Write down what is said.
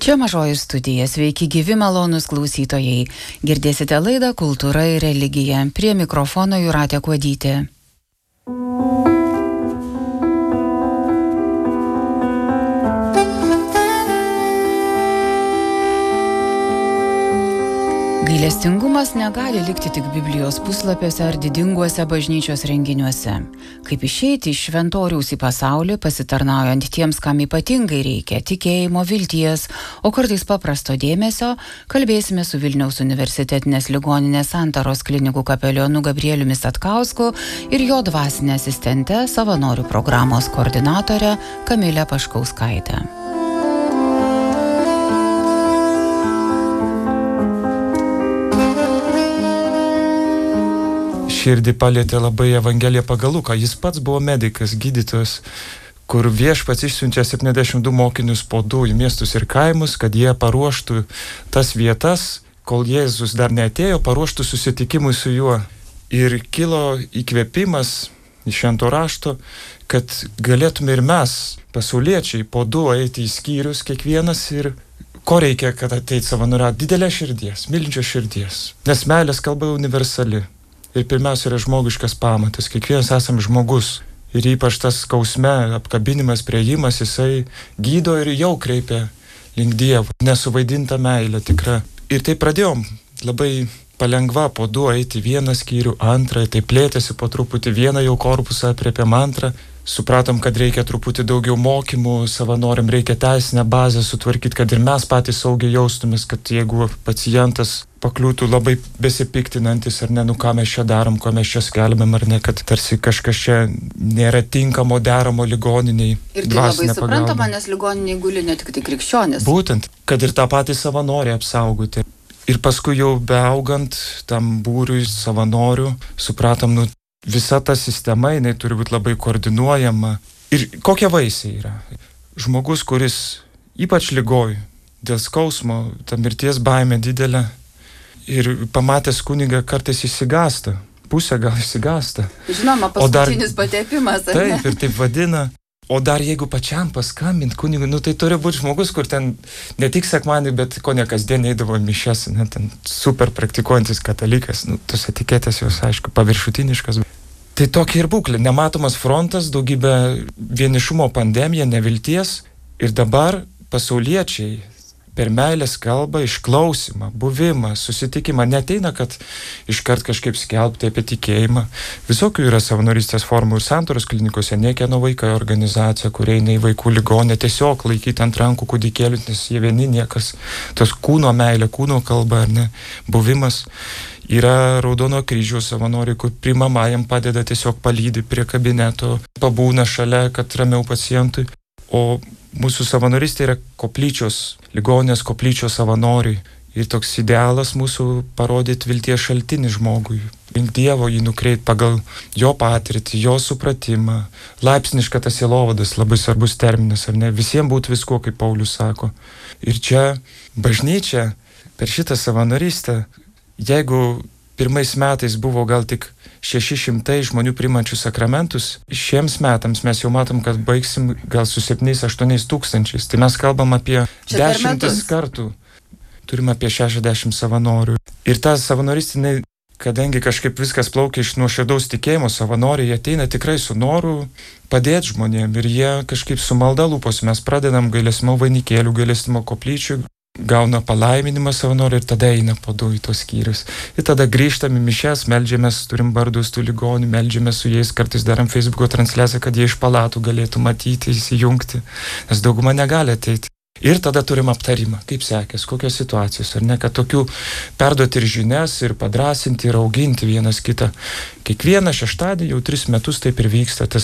Čia Mažoji studija, sveiki gyvi malonūs klausytojai. Girdėsite laidą Kultūra ir religija. Prie mikrofono Jūratė Kuodytė. Gailestingumas negali likti tik Biblijos puslapiuose ar didinguose bažnyčios renginiuose. Kaip išeiti iš šventoriaus į pasaulį, pasitarnaujant tiems, kam ypatingai reikia tikėjimo, vilties, o kartais paprasto dėmesio, kalbėsime su Vilniaus universitetinės ligoninės Santaros klinikų kapelionu Gabrieliumi Satkausku ir jo dvasinė asistente, savanorių programos koordinatore Kamilė Paškauskaitė. Širdį palėtė labai Evangelija pagal Luką. Jis pats buvo medikas, gydytojas, kur viešpats išsiunčia 72 mokinius po 2 į miestus ir kaimus, kad jie paruoštų tas vietas, kol Jėzus dar neatėjo, paruoštų susitikimui su juo. Ir kilo įkvėpimas iš švento rašto, kad galėtume ir mes, pasauliečiai, po 2 eiti į skyrius kiekvienas ir ko reikia, kad ateit savanoriauti? Didelės širdies, mylinčios širdies. Nes meilės kalba universali. Ir pirmiausia yra žmogiškas pamatas. Kiekvienas esam žmogus. Ir ypač tas skausme, apkabinimas, priėjimas, jisai gydo ir jau kreipia link Dievo. Nesuvaidinta meilė tikra. Ir tai pradėjom labai palengva po 2 eiti vieną skyrių, antrą. Tai plėtėsi po truputį, vieną jau korpusą apriepėm, antrą. Supratom, kad reikia truputį daugiau mokymų, savanoriam reikia teisinę bazę sutvarkyti, kad ir mes patys saugiai jaustumės, kad jeigu pacientas pakliūtų labai besipiktinantis ar ne, ką mes čia darom, ko mes čia skelbiam ar ne, kad tarsi kažkas čia nėra tinkamo, deramo ligoniniai. Ir tai labai suprantama, nes ligoniniai guli ne tik tai krikščionis. Būtent, kad ir tą patį savanorių apsaugoti. Ir paskui jau beaugant tam būriui savanorių, supratom, visa ta sistema, jinai turi būti labai koordinuojama. Ir kokie vaisiai yra? Žmogus, kuris ypač ligoj, dėl skausmo, ta mirties baimė didelė, ir pamatęs kunigą kartais išsigąsta. Pusė gal išsigąsta. Žinoma, paskutinis patepimas. Taip, ir taip vadina. O dar jeigu pačiam paskambint kunigui, tai turi būti žmogus, kur ten ne tik sekmadienį, bet ko ne kasdien eidavo mišias, ten super praktikuojantis katalikas, tos etiketės jos, aišku, paviršutiniškas. Tai tokia ir būklė, nematomas frontas, daugybė vienišumo pandemija, nevilties. Ir dabar pasauliečiai per meilės kalbą, išklausimą, buvimą, susitikimą neteina, kad iškart kažkaip skelbti apie tikėjimą. Visokių yra savanorystės formų ir Santaros klinikose, Niekieno vaikai organizacija, kur eina į vaikų ligonę, tiesiog laikyti ant rankų kūdikėlius, nes jie vieni niekas. Tos kūno meilė, kūno kalba, ar ne, buvimas. Yra Raudono kryžiaus savanoriai, kur primamajam padeda, tiesiog palydi prie kabineto, pabūna šalia, kad ramiau pacientui. O mūsų savanorystė yra koplyčios, ligoninės koplyčios savanoriai. Ir toks idealas mūsų parodyti vilties šaltinį žmogui. Link Dievo jį nukreipti pagal jo patirtį, jo supratimą. Laipsniška tas sielovadas, labai svarbus terminas, ar ne? Visiems būtų visko, kaip Paulius sako. Ir čia bažnyčia per šitą savanorystę, jeigu pirmais metais buvo gal tik 600 žmonių priimančių sakramentus, šiems metams mes jau matom, kad baigsim gal su 7-8 tūkstančiais. Tai mes kalbam apie 10 kartų. Turime apie 60 savanorių. Ir ta savanorystinė, kadangi kažkaip viskas plaukia iš nuoširdaus tikėjimo, savanoriai jie ateina tikrai su noru padėti žmonėm. Ir jie kažkaip su malda lūpos. Mes pradedam gailestimo vainikėlių, gailestimo koplyčių, gauna palaiminimą savanorių ir tada eina po 2 į tos skyrius. Ir tada grįžtam į mišias, meldžiamės, turim vardus tų ligonių, meldžiamės su jais, kartais darom Facebook'o transliaciją, kad jie iš palatų galėtų matyti, įsijungti, nes dauguma negali ateiti. Ir tada turim aptarimą, kaip sekės, kokios situacijos, ar ne, kad tokių perduoti ir žinias, ir padrasinti, ir auginti vienas kitą. Kiekvieną šeštadienį jau 3 metus taip ir vyksta tas